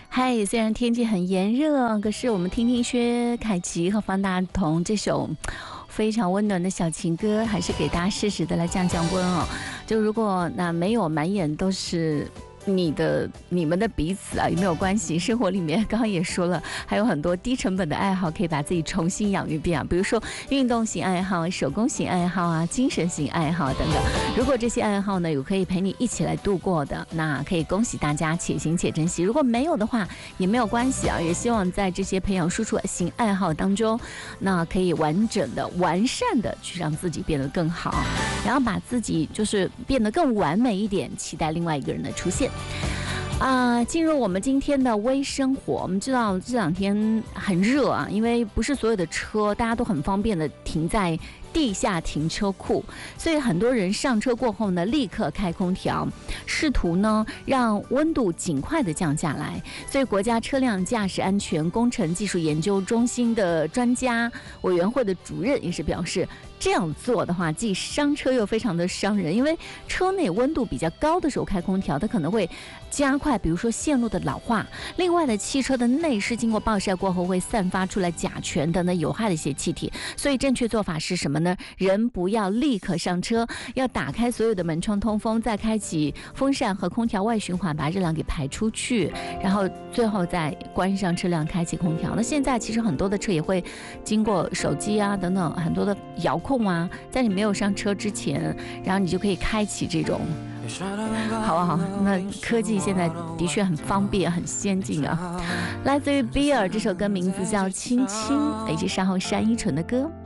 嗨，虽然天气很炎热，可是我们听听薛凯琪和方大同这首非常温暖的小情歌，还是给大家适时的来降降温哦。就如果没有满眼都是你们的彼此啊，也没有关系。生活里面刚刚也说了，还有很多低成本的爱好可以把自己重新养一遍啊，比如说运动型爱好、手工型爱好啊、精神型爱好等等。如果这些爱好呢有可以陪你一起来度过的，那可以恭喜大家，且行且珍惜。如果没有的话也没有关系啊，也希望在这些培养输出型爱好当中，那可以完整的、完善的去让自己变得更好，然后把自己就是变得更完美一点，期待另外一个人的出现。进入我们今天的微生活。我们知道这两天很热啊，因为不是所有的车大家都很方便的停在地下停车库，所以很多人上车过后呢，立刻开空调，试图呢让温度尽快的降下来。所以国家车辆驾驶安全工程技术研究中心的专家委员会的主任也是表示，这样做的话既伤车又非常的伤人，因为车内温度比较高的时候开空调，它可能会加快比如说线路的老化。另外的汽车的内饰经过暴晒过后会散发出来甲醛等等有害的一些气体，所以正确做法是什么呢？人不要立刻上车，要打开所有的门窗通风，再开启风扇和空调外循环，把热量给排出去，然后最后再关上车辆，开启空调。那现在其实很多的车也会经过手机啊等等很多的遥控啊，在你没有上车之前，然后你就可以开启这种，好不好？那科技现在的确很方便很先进啊。来自于比尔这首歌名字叫《亲亲》，以及稍后单依纯的歌。